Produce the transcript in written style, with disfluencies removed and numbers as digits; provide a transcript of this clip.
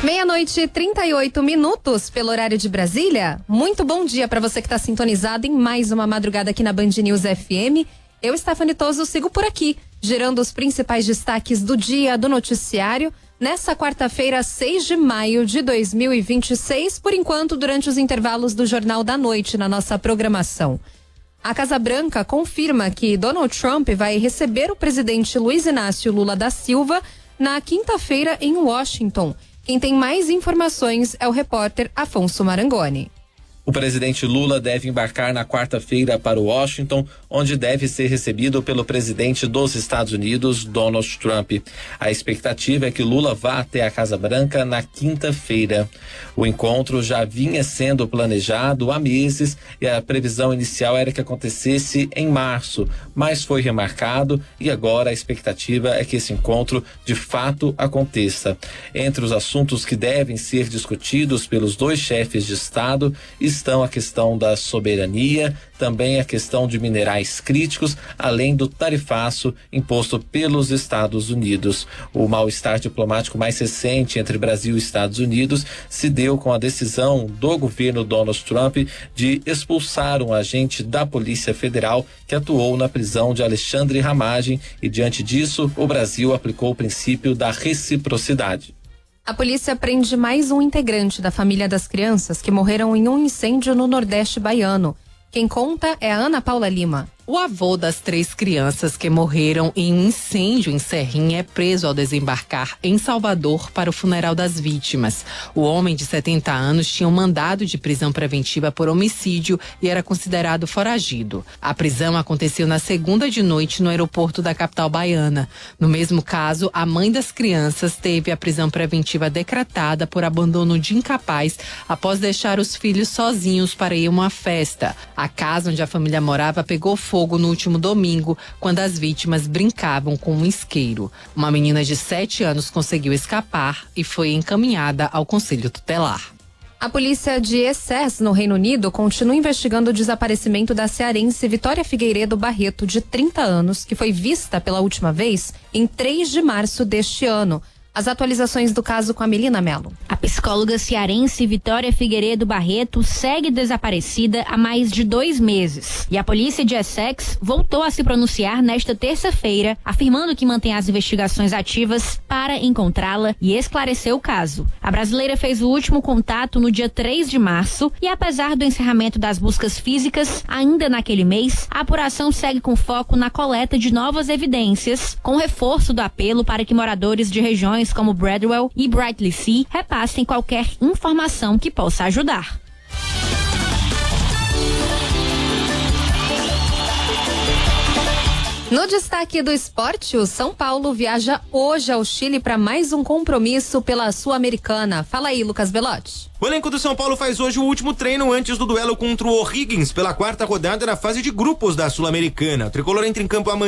Meia-noite e 38 minutos pelo horário de Brasília. Muito bom dia para você que está sintonizado em mais uma madrugada aqui na Band News FM. Eu, Stephanie Toso, sigo por aqui, gerando os principais destaques do dia do noticiário nessa quarta-feira, 6 de maio de 2026, por enquanto durante os intervalos do Jornal da Noite na nossa programação. A Casa Branca confirma que Donald Trump vai receber o presidente Luiz Inácio Lula da Silva na quinta-feira em Washington. Quem tem mais informações é o repórter Afonso Marangoni. O presidente Lula deve embarcar na quarta-feira para Washington, onde deve ser recebido pelo presidente dos Estados Unidos, Donald Trump. A expectativa é que Lula vá até a Casa Branca na quinta-feira. O encontro já vinha sendo planejado há meses e a previsão inicial era que acontecesse em março, mas foi remarcado e agora a expectativa é que esse encontro de fato aconteça. Entre os assuntos que devem ser discutidos pelos dois chefes de Estado estão a questão da soberania, também a questão de minerais críticos, além do tarifaço imposto pelos Estados Unidos. O mal-estar diplomático mais recente entre Brasil e Estados Unidos se deu com a decisão do governo Donald Trump de expulsar um agente da Polícia Federal que atuou na prisão de Alexandre Ramagem e, diante disso, o Brasil aplicou o princípio da reciprocidade. A polícia prende mais um integrante da família das crianças que morreram em um incêndio no Nordeste baiano. Quem conta é a Ana Paula Lima. O avô das 3 crianças que morreram em um incêndio em Serrinha é preso ao desembarcar em Salvador para o funeral das vítimas. O homem de 70 anos tinha um mandado de prisão preventiva por homicídio e era considerado foragido. A prisão aconteceu na segunda de noite no aeroporto da capital baiana. No mesmo caso, a mãe das crianças teve a prisão preventiva decretada por abandono de incapaz após deixar os filhos sozinhos para ir a uma festa. A casa onde a família morava pegou fogo no último domingo, quando as vítimas brincavam com um isqueiro. Uma menina de 7 anos conseguiu escapar e foi encaminhada ao Conselho Tutelar. A polícia de Essex, no Reino Unido, continua investigando o desaparecimento da cearense Vitória Figueiredo Barreto, de 30 anos, que foi vista pela última vez em 3 de março deste ano. As atualizações do caso com a Melina Mello. A psicóloga cearense Vitória Figueiredo Barreto segue desaparecida há mais de 2 meses. E a polícia de Essex voltou a se pronunciar nesta terça-feira, afirmando que mantém as investigações ativas para encontrá-la e esclarecer o caso. A brasileira fez o último contato no dia 3 de março e, apesar do encerramento das buscas físicas, ainda naquele mês, a apuração segue com foco na coleta de novas evidências, com reforço do apelo para que moradores de regiões como Bradwell e Brightlingsea repassem qualquer informação que possa ajudar. No destaque do esporte, o São Paulo viaja hoje ao Chile para mais um compromisso pela Sul-Americana. Fala aí, Lucas Belotti. O elenco do São Paulo faz hoje o último treino antes do duelo contra o O'Higgins pela 4ª rodada na fase de grupos da Sul-Americana. O tricolor entra em campo amanhã